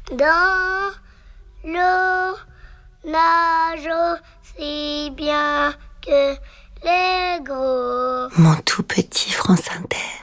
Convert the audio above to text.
Dans l'eau nage aussi bien que les gros. Mon tout petit France Inter.